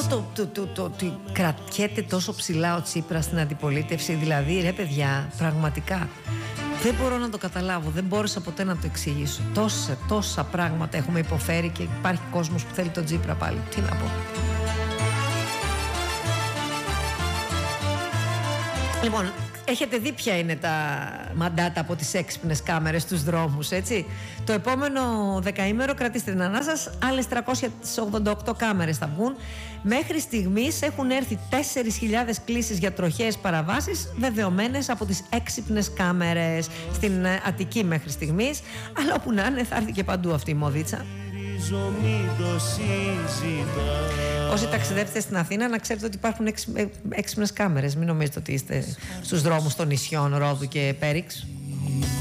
ότι κρατιέται τόσο ψηλά ο Τσίπρας στην αντιπολίτευση, δηλαδή ρε παιδιά, πραγματικά δεν μπορώ να το καταλάβω, δεν μπόρεσα ποτέ να το εξηγήσω. Τόσα πράγματα έχουμε υποφέρει και υπάρχει κόσμος που θέλει τον Τσίπρα πάλι. Τι να πω. Λοιπόν, έχετε δει ποια είναι τα μαντάτα από τις έξυπνες κάμερες στους δρόμους, έτσι. Το επόμενο δεκαήμερο, κρατήστε την ανάσα σας, άλλες 388 κάμερες θα βγουν. Μέχρι στιγμής έχουν έρθει 4.000 κλήσεις για τροχαίες παραβάσεις, βεβαιωμένες από τις έξυπνες κάμερες στην Αττική μέχρι στιγμής. Αλλά όπου να είναι, θα έρθει και παντού αυτή η μοδίτσα. Όσοι ταξιδεύετε στην Αθήνα, να ξέρετε ότι υπάρχουν έξυπνες κάμερες. Μην νομίζετε ότι είστε στους δρόμους των νησιών Ρόδου και Πέριξ.